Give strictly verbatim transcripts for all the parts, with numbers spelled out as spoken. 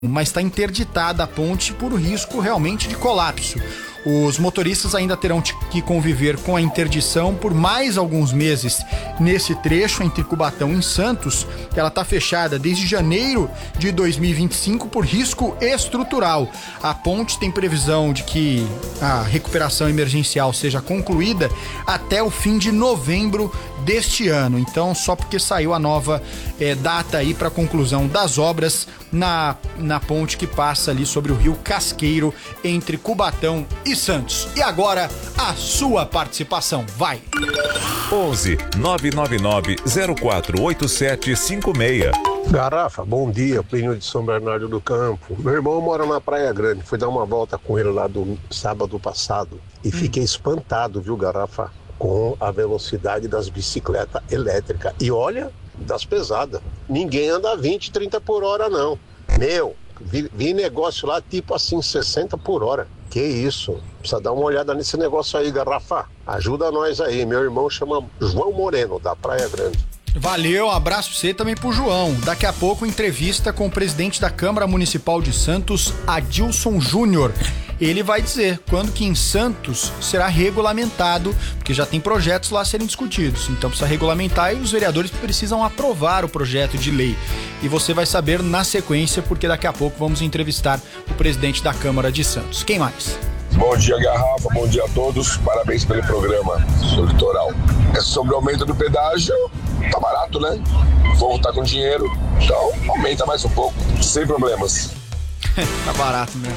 mas está interditada a ponte por risco realmente de colapso. Os motoristas ainda terão que conviver com a interdição por mais alguns meses. Nesse trecho entre Cubatão e Santos, ela está fechada desde janeiro de dois mil e vinte e cinco por risco estrutural. A ponte tem previsão de que a recuperação emergencial seja concluída até o fim de novembro deste ano. Então, só porque saiu a nova é, data aí para a conclusão das obras na, na ponte que passa ali sobre o rio Casqueiro entre Cubatão e Santos. E agora, a sua participação. Vai! onze nove nove nove zero quatro oito sete cinco seis. Garrafa, bom dia, Plínio de São Bernardo do Campo. Meu irmão mora na Praia Grande, fui dar uma volta com ele lá do sábado passado e hum. fiquei espantado, viu, Garrafa, com a velocidade das bicicletas elétricas. E olha, das pesadas. Ninguém anda vinte, trinta por hora, não. Meu, vi, vi negócio lá tipo assim, sessenta por hora. Que isso? Precisa dar uma olhada nesse negócio aí, Garrafa. Ajuda nós aí. Meu irmão chama João Moreno, da Praia Grande. Valeu, um abraço pra você também pro João. Daqui a pouco, entrevista com o presidente da Câmara Municipal de Santos, Adilson Júnior. Ele vai dizer quando que em Santos será regulamentado, porque já tem projetos lá a serem discutidos. Então precisa regulamentar e os vereadores precisam aprovar o projeto de lei. E você vai saber na sequência, porque daqui a pouco vamos entrevistar o presidente da Câmara de Santos. Quem mais? Bom dia, Garrafa, bom dia a todos, parabéns pelo programa, sou litoral. É sobre o aumento do pedágio, tá barato, né? O povo tá com dinheiro, então aumenta mais um pouco, sem problemas. Tá barato mesmo.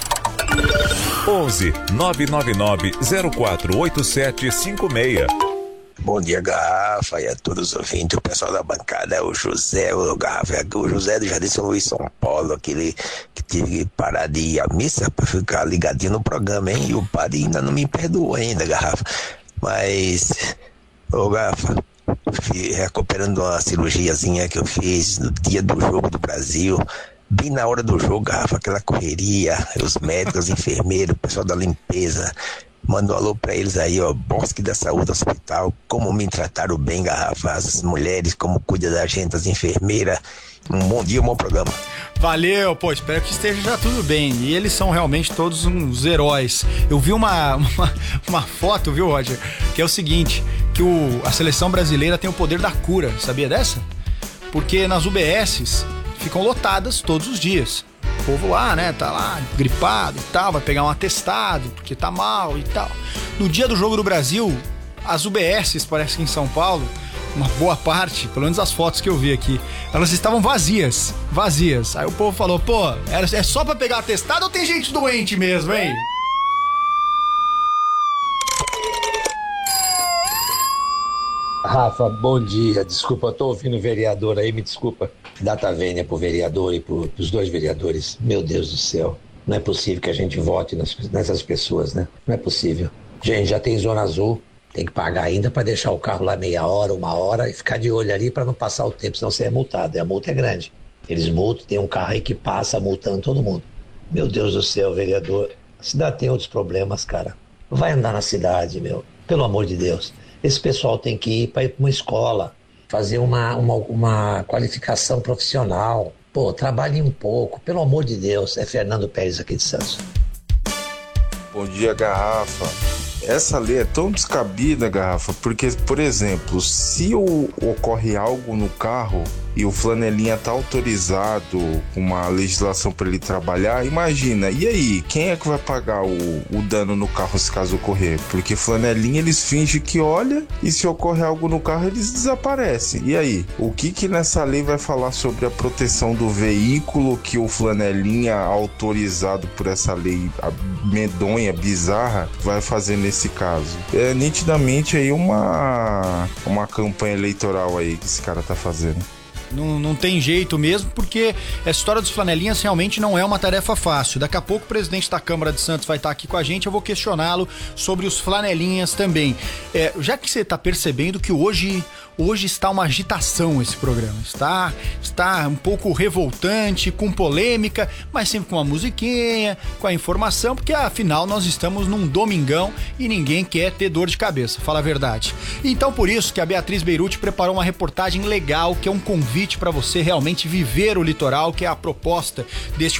onze nove nove nove zero quatro oito sete cinco seis. Bom dia, Garrafa, e a todos os ouvintes, o pessoal da bancada, é o José, o Garrafa, o José do Jardim São Luís, São Paulo, aquele que tive que parar de ir à missa para ficar ligadinho no programa, hein? E o padre ainda não me perdoou ainda, Garrafa. Mas, ô Garrafa, recuperando uma cirurgiazinha que eu fiz no dia do jogo do Brasil, bem na hora do jogo, Garrafa, aquela correria, os médicos, os enfermeiros, o pessoal da limpeza. Manda um alô pra eles aí, ó, Bosque da Saúde Hospital, como me trataram bem, Garrafa, as mulheres, como cuida da gente, as enfermeiras. Um bom dia, um bom programa. Valeu, pô, espero que esteja já tudo bem. E eles são realmente todos uns heróis. Eu vi uma, uma, uma foto, viu, Roger, que é o seguinte, que o, a seleção brasileira tem o poder da cura, sabia dessa? Porque nas U B Ss ficam lotadas todos os dias. O povo lá, né, tá lá gripado e tal, vai pegar um atestado porque tá mal e tal. No dia do Jogo do Brasil, as U B Ss, parece que em São Paulo, uma boa parte, pelo menos as fotos que eu vi aqui, elas estavam vazias, vazias. Aí o povo falou, pô, é só pra pegar atestado ou tem gente doente mesmo, hein? Rafa, bom dia. Desculpa, eu tô ouvindo o vereador aí, me desculpa. Data vênia pro vereador e pro, pros dois vereadores. Meu Deus do céu. Não é possível que a gente vote nas, nessas pessoas, né? Não é possível. Gente, já tem zona azul, tem que pagar ainda para deixar o carro lá meia hora, uma hora e ficar de olho ali para não passar o tempo, senão você é multado. E a multa é grande. Eles multam, tem um carro aí que passa multando todo mundo. Meu Deus do céu, vereador. A cidade tem outros problemas, cara. Vai andar na cidade, meu. Pelo amor de Deus. Esse pessoal tem que ir para ir para uma escola, fazer uma, uma, uma qualificação profissional. Pô, trabalhe um pouco, pelo amor de Deus. É Fernando Pérez aqui de Santos. Bom dia, Garrafa. Essa lei é tão descabida, Garrafa, porque, por exemplo, se o, ocorre algo no carro e o flanelinha tá autorizado com uma legislação para ele trabalhar, imagina, e aí, quem é que vai pagar o, o dano no carro se caso ocorrer? Porque flanelinha eles fingem que olha e se ocorre algo no carro eles desaparecem. E aí, o que que nessa lei vai falar sobre a proteção do veículo que o flanelinha autorizado por essa lei medonha, bizarra, vai fazer nesse caso? É nitidamente aí uma, uma campanha eleitoral aí que esse cara tá fazendo. Não, não tem jeito mesmo, porque a história dos flanelinhas realmente não é uma tarefa fácil. Daqui a pouco o presidente da Câmara de Santos vai estar aqui com a gente, eu vou questioná-lo sobre os flanelinhas também. É, já que você está percebendo que hoje Hoje está uma agitação esse programa, está, está um pouco revoltante, com polêmica, mas sempre com uma musiquinha, com a informação, porque afinal nós estamos num domingão e ninguém quer ter dor de cabeça, fala a verdade. Então por isso que a Beatriz Beirute preparou uma reportagem legal, que é um convite para você realmente viver o litoral, que é a proposta deste